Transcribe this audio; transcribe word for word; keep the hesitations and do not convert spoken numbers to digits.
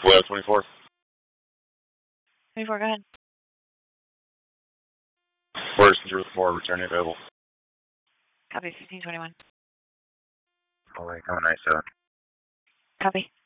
Well, twenty-four. twenty-four, go ahead. First zero four, returning available. Copy, fifteen twenty-one. All right, have a nice day. Copy.